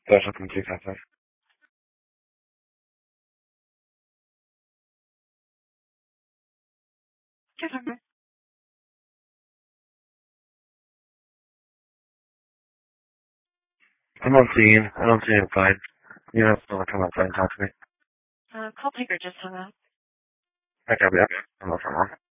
There's something too fast. Just okay. I'm not seeing. I don't see him fine. You have to come outside and talk to me. Call Tiger just hung up. I can't be up. I'm not wrong.